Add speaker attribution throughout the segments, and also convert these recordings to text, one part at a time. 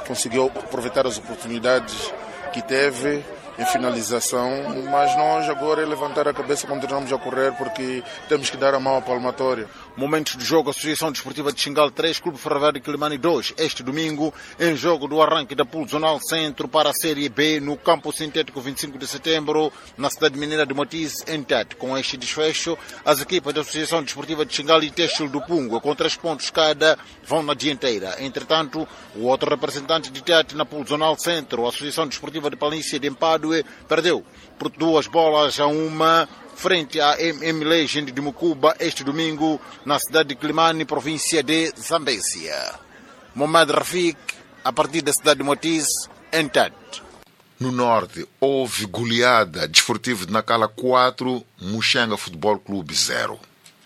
Speaker 1: conseguiu aproveitar as oportunidades que teve em finalização, mas nós agora é levantar a cabeça, continuamos a correr porque temos que dar a mão à palmatória.
Speaker 2: Momentos de jogo, Associação Desportiva de Xingal 3, Clube Ferroviário de Quilimane 2. Este domingo, em jogo do arranque da Pool Zonal Centro para a Série B, no Campo Sintético 25 de setembro, na cidade mineira de Motiz, em Tete. Com este desfecho, as equipas da Associação Desportiva de Xingal e Têxtil do Pungo, com 3 pontos cada, vão na dianteira. Entretanto, o outro representante de Tete na Pool Zonal Centro, a Associação Desportiva de Palícia de Empadue, perdeu por 2-1 frente à MM Legend de Mucuba este domingo na cidade de Quilimane, província de Zambésia. Mohamed Rafik, a partir da cidade de Motiz, em Tete.
Speaker 3: No norte, houve goleada Desportivo de Nacala 4, Muxanga Futebol Clube 0.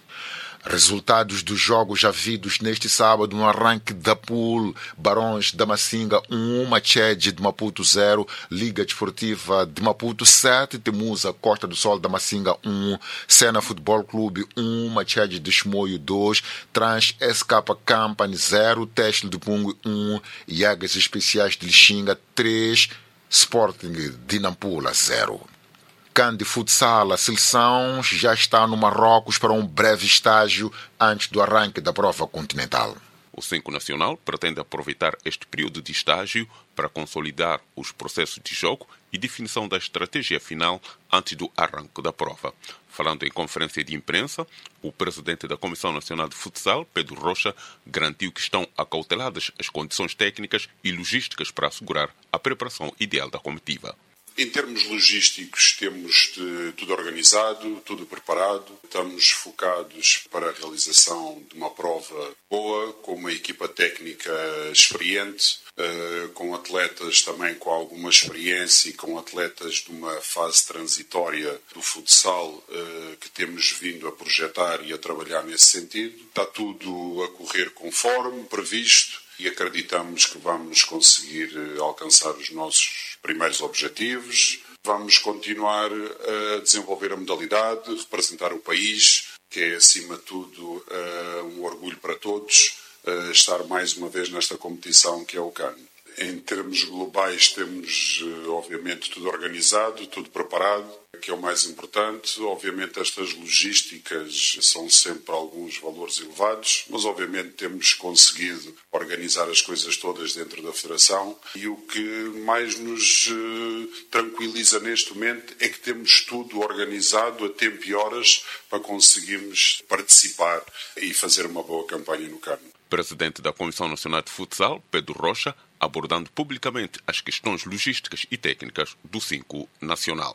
Speaker 3: Resultados dos jogos havidos neste sábado no arranque da Pool: Barões da Macinga 1, Machede de Maputo 0, Liga Desportiva de Maputo 7, Temusa Costa do Sol da Macinga 1, Sena Futebol Clube 1, Machede de Chimoio 2, Trans SK Company 0, Têxtil de Pungo 1, Iagas Especiais de Lixinga 3, Sporting de Nampula 0. Cande Futsal, a seleção já está no Marrocos para um breve estágio antes do arranque da prova continental.
Speaker 4: O 5 Nacional pretende aproveitar este período de estágio para consolidar os processos de jogo e definição da estratégia final antes do arranque da prova. Falando em conferência de imprensa, o presidente da Comissão Nacional de Futsal, Pedro Rocha, garantiu que estão acauteladas as condições técnicas e logísticas para assegurar a preparação ideal da comitiva.
Speaker 5: Em termos logísticos, temos tudo organizado, tudo preparado. Estamos focados para a realização de uma prova boa, com uma equipa técnica experiente, com atletas também com alguma experiência e com atletas de uma fase transitória do futsal que temos vindo a projetar e a trabalhar nesse sentido. Está tudo a correr conforme previsto e acreditamos que vamos conseguir alcançar os nossos primeiros objetivos. Vamos continuar a desenvolver a modalidade, representar o país, que é, acima de tudo, um orgulho para todos, estar mais uma vez nesta competição que é o CAN. Em termos globais, temos, obviamente, tudo organizado, tudo preparado, que é o mais importante. Obviamente, estas logísticas são sempre alguns valores elevados, mas, obviamente, temos conseguido organizar as coisas todas dentro da Federação. E o que mais nos tranquiliza neste momento é que temos tudo organizado a tempo e horas para conseguirmos participar e fazer uma boa campanha no CAN.
Speaker 4: Presidente da Comissão Nacional de Futsal, Pedro Rocha, abordando publicamente as questões logísticas e técnicas do 5 Nacional.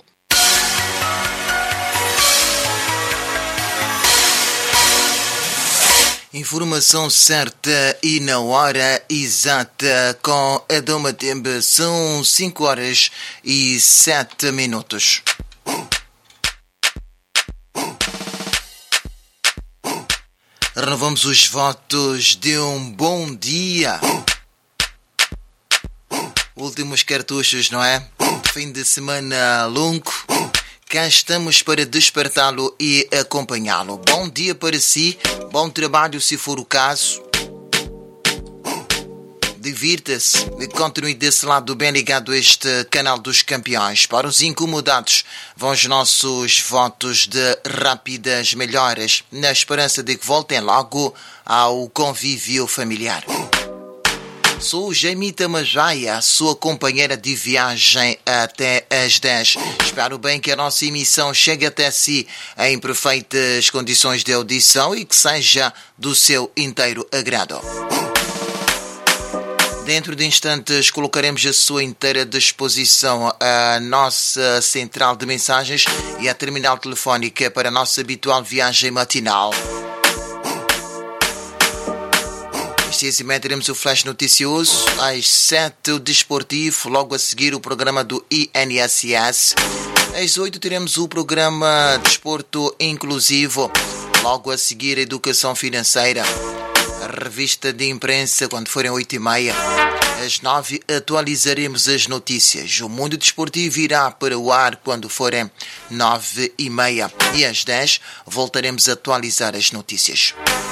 Speaker 6: Informação certa e na hora exata com Edom Matembe. São 5h07. Renovamos os votos de um bom dia. Últimos cartuchos, não é? Fim de semana longo. Cá estamos para despertá-lo e acompanhá-lo. Bom dia para si, bom trabalho se for o caso. Divirta-se e continue desse lado bem ligado a este canal dos campeões. Para os incomodados, vão os nossos votos de rápidas melhoras, na esperança de que voltem logo ao convívio familiar. Sou Jaimita Majaia, a sua companheira de viagem até às 10. Espero bem que a nossa emissão chegue até si em perfeitas condições de audição e que seja do seu inteiro agrado. Dentro de instantes colocaremos à sua inteira disposição a nossa central de mensagens e a terminal telefónica para a nossa habitual viagem matinal. Assim teremos o flash noticioso, às 7 o desportivo, logo a seguir o programa do INSS. Às 8 teremos o programa Desporto Inclusivo, logo a seguir a Educação Financeira. A revista de imprensa quando forem 8h30. Às 9 atualizaremos as notícias. O Mundo Desportivo irá para o ar quando forem 9h30. E às 10 voltaremos a atualizar as notícias.